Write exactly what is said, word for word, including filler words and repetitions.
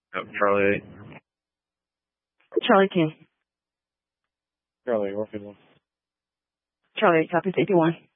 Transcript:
Yep, Charlie eight. Charlie King. Charlie, Orchid one. Charlie eight copies eighty-one.